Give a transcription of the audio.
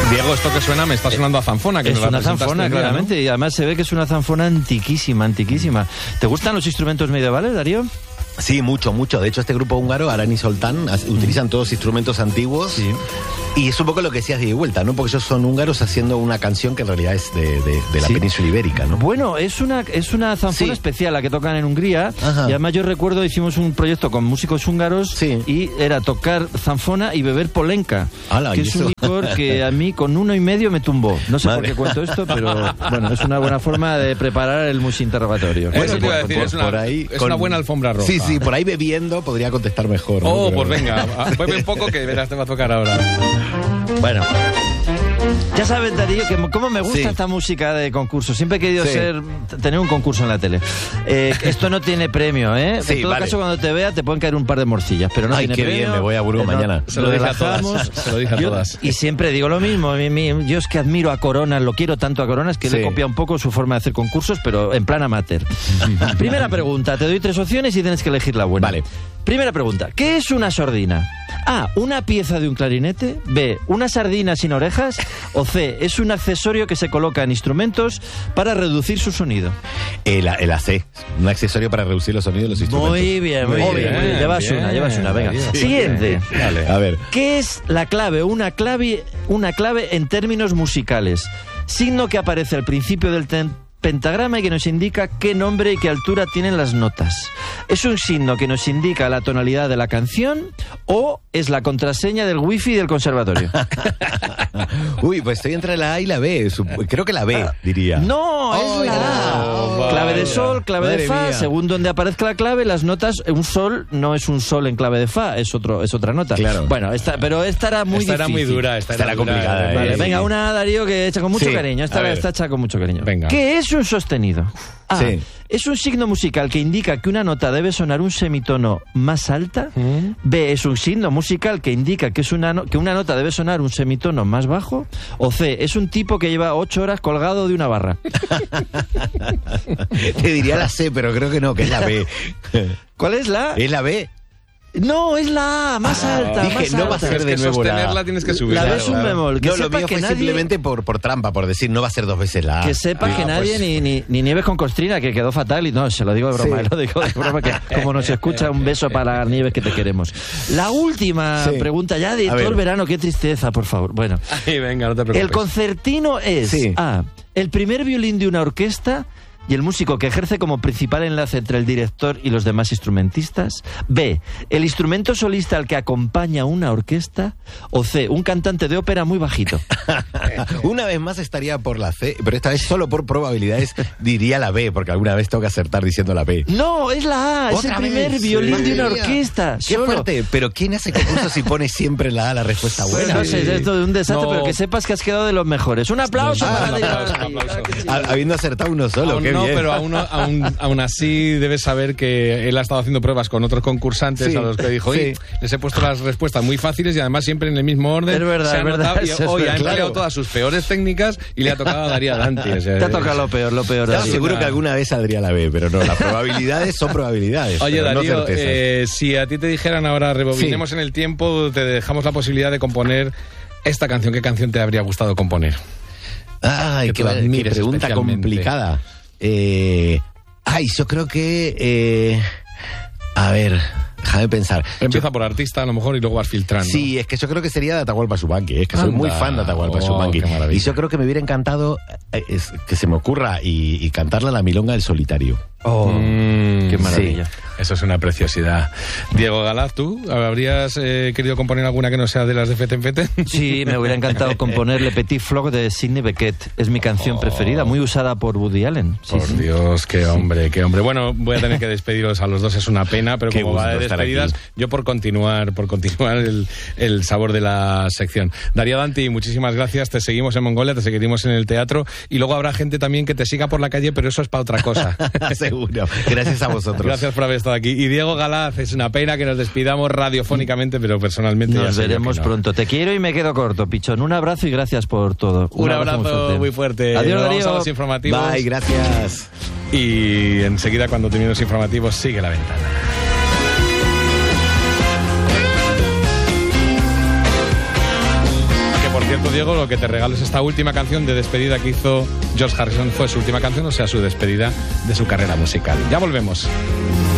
Diego, esto que suena me está sonando a zanfona. Que es una zanfona, claramente, ¿no? Y además se ve que es una zanfona antiquísima. ¿Te gustan los instrumentos medievales, Darío? Sí, mucho. De hecho, este grupo húngaro, Arani Soltán, utilizan todos instrumentos antiguos. Sí. Y es un poco lo que decías de ida y vuelta, ¿no? Porque ellos son húngaros haciendo una canción que en realidad es de la península ibérica, ¿no? Bueno, es una zanfona especial la que tocan en Hungría. Ajá. Y además yo recuerdo, hicimos un proyecto con músicos húngaros y era tocar zanfona y beber polenka, que es un licor que a mí con 1,5 me tumbó. No sé por qué cuento esto, pero bueno, es una buena forma de preparar el musinterrogatorio. Eso te iba a decir, es una buena alfombra roja. Sí, por ahí bebiendo podría contestar mejor. Oh, ¿no? Pues venga, bebe un poco que verás, te va a tocar ahora. Bueno, ya sabes, Darío, que cómo me gusta esta música de concurso. Siempre he querido tener un concurso en la tele. Esto no tiene premio, ¿eh? En todo caso, cuando te vea te pueden caer un par de morcillas, pero no tiene premio. Ay, qué bien, me voy a Burgos mañana. Se lo dije a todas. Y siempre digo lo mismo. Yo es que admiro a Coronas, lo quiero tanto a Coronas que le copia un poco su forma de hacer concursos, pero en plan amateur. Primera pregunta, te doy 3 opciones y tienes que elegir la buena. Vale. Primera pregunta, ¿qué es una sordina? A, una pieza de un clarinete. B, una sardina sin orejas. O C, es un accesorio que se coloca en instrumentos para reducir su sonido. La C, un accesorio para reducir los sonidos de los instrumentos. Muy bien. Llevas una, venga. Siguiente. Dale, a ver. ¿Qué es la clave? Una clave en términos musicales. Signo que aparece al principio del pentagrama y que nos indica qué nombre y qué altura tienen las notas. ¿Es un signo que nos indica la tonalidad de la canción o es la contraseña del wifi del conservatorio? Uy, pues estoy entre la A y la B. Creo que la B, diría. No, es la A. Clave de sol, clave de fa. Según donde aparezca la clave, las notas, un sol no es un sol en clave de fa, es otra nota. Claro. Bueno, pero esta era muy difícil. Esta era muy dura, esta era complicada. Vale, venga, una, Darío, que hecha con mucho cariño. Esta está hecha con mucho cariño. Venga. ¿Qué es un sostenido? A. Es un signo musical que indica que una nota debe sonar un semitono más alta. B. Es un signo musical que indica que una nota debe sonar un semitono más bajo. O C. Es un tipo que lleva 8 horas colgado de una barra. Te diría la C, pero creo que no, que es la B. ¿Cuál es la? Es la B. No, es la A, más alta. Dije, más no alta. va a ser de nuevo sostenerla tienes que subir. La B es un bemol. No, lo mío fue simplemente por trampa, por decir, no va a ser 2 veces la A. Que sepa que nadie, ni Nieves con Costrina, que quedó fatal, y no, se lo digo de broma, lo digo de broma, que como nos escucha, un beso para Nieves, que te queremos. La última pregunta, ya de todo el verano, qué tristeza, por favor. Bueno, venga, no te preocupes. El concertino es A, el primer violín de una orquesta y el músico que ejerce como principal enlace entre el director y los demás instrumentistas. B, el instrumento solista al que acompaña una orquesta. O C, un cantante de ópera muy bajito. Una vez más estaría por la C, pero esta vez solo por probabilidades diría la B, porque alguna vez tengo que acertar diciendo la B. No, es la A, es el primer violín de una orquesta. Qué fuerte, pero ¿quién hace concurso si pone siempre la A, la respuesta buena? No sé, es todo un desastre, pero que sepas que has quedado de los mejores. Un aplauso para Dios. Habiendo acertado uno solo, qué bien. No, pero aún así debes saber que él ha estado haciendo pruebas con otros concursantes a los que dijo, oye, les he puesto las respuestas muy fáciles y además siempre en el mismo orden. Es verdad, es verdad. Hoy ha empleado todas sus peores técnicas y le ha tocado a Darío Danti. O sea, te ha tocado lo peor. Estaba seguro que alguna vez saldría la B, pero no, las probabilidades son probabilidades. Oye, Darío, no si a ti te dijeran ahora, rebobinemos en el tiempo, te dejamos la posibilidad de componer esta canción, ¿qué canción te habría gustado componer? Ay, qué pregunta complicada. Yo creo que... a ver, déjame pensar. Empieza por artista a lo mejor y luego vas filtrando. Sí, es que yo creo que sería de Atahualpa Yupanqui. Es que soy muy fan de Atahualpa Yupanqui. Y yo creo que me hubiera encantado que se me ocurra y cantarla la milonga del solitario. Qué maravilla. Sí. Eso es una preciosidad. Diego Galaz, ¿tú habrías querido componer alguna que no sea de las de Feten Feten? Sí, me hubiera encantado componer Le Petit Flock de Sidney Bechet. Es mi canción preferida, muy usada por Woody Allen. Por Dios, qué hombre, qué hombre. Bueno, voy a tener que despediros a los dos, es una pena, pero como va de despedidas, yo por continuar el sabor de la sección. Darío Danti, muchísimas gracias, te seguimos en Mongolia, te seguiremos en el teatro y luego habrá gente también que te siga por la calle, pero eso es para otra cosa. Seguro. Gracias a vosotros. Gracias por haber estado aquí. Y Diego Galaz, es una pena que nos despidamos radiofónicamente, pero personalmente nos veremos pronto. Te quiero y me quedo corto, Pichón. Un abrazo y gracias por todo. Un abrazo muy fuerte. Adiós, Darío. Vamos a los informativos. Bye, gracias. Y enseguida, cuando terminen los informativos, sigue La Ventana. cierto, Diego, lo que te regalo es esta última canción de despedida que hizo George Harrison. Fue su última canción, o sea, su despedida de su carrera musical. Ya volvemos.